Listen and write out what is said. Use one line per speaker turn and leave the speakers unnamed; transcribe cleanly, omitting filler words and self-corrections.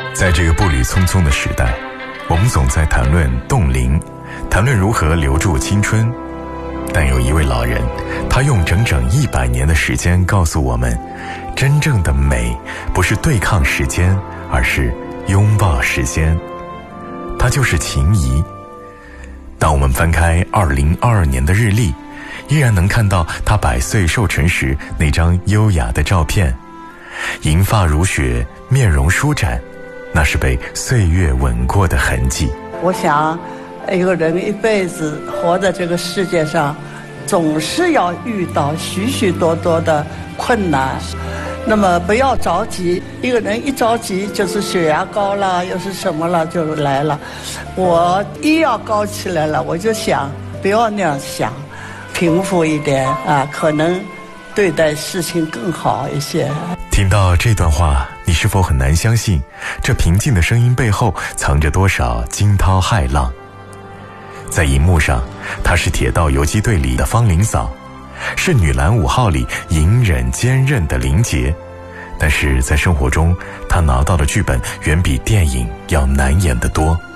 在这个步履匆匆的时代，我们总在谈论冻龄，谈论如何留住青春。但有一位老人，他用整整100年的时间告诉我们，真正的美不是对抗时间，而是拥抱时间。他就是秦怡。当我们翻开2022年的日历，依然能看到他100岁寿辰时那张优雅的照片，银发如雪，面容舒展，那是被岁月吻过的痕迹。
我想一个人一辈子活在这个世界上，总是要遇到许许多多的困难，那么不要着急，一个人一着急就是血压高了，又是什么了就来了。我一要高起来了，我就想不要那样想，平复一点啊，可能对待事情更好一些。
听到这段话，你是否很难相信这平静的声音背后藏着多少惊涛骇浪？在荧幕上，她是铁道游击队里的方林嫂，是女篮5号里隐忍坚韧的林杰，但是在生活中，她拿到的剧本远比电影要难演得多。